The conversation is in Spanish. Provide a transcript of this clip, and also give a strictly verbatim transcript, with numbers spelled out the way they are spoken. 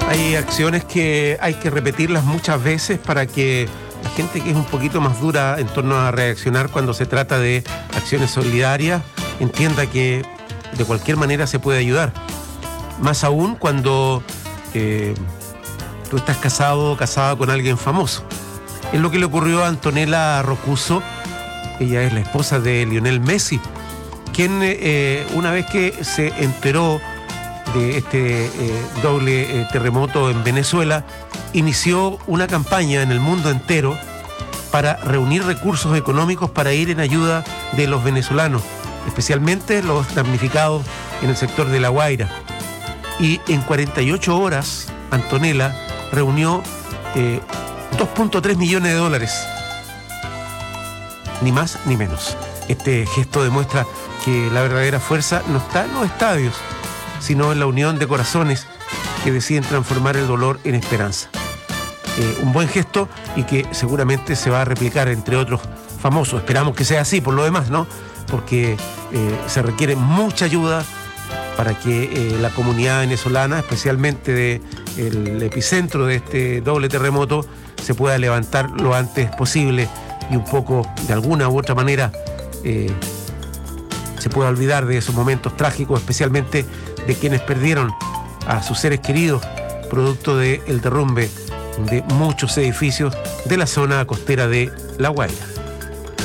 Hay acciones que hay que repetirlas muchas veces para que la gente que es un poquito más dura en torno a reaccionar cuando se trata de acciones solidarias entienda que de cualquier manera se puede ayudar. Más aún cuando eh, tú estás casado o casada con alguien famoso. Es lo que le ocurrió a Antonella Roccuzzo. Ella es la esposa de Lionel Messi, quien eh, una vez que se enteró de este eh, doble eh, terremoto en Venezuela, inició una campaña en el mundo entero para reunir recursos económicos para ir en ayuda de los venezolanos, especialmente los damnificados en el sector de La Guaira. Y en cuarenta y ocho horas, Antonella reunió eh, dos punto tres millones de dólares. Ni más ni menos. Este gesto demuestra que la verdadera fuerza no está en los estadios, sino en la unión de corazones que deciden transformar el dolor en esperanza. Eh, un buen gesto y que seguramente se va a replicar entre otros famosos. Esperamos que sea así por lo demás, ¿no? Porque eh, se requiere mucha ayuda para que eh, la comunidad venezolana, especialmente del epicentro de este doble terremoto, se pueda levantar lo antes posible y un poco, de alguna u otra manera, eh, se pueda olvidar de esos momentos trágicos, especialmente de quienes perdieron a sus seres queridos producto del derrumbe de muchos edificios de la zona costera de La Guaira.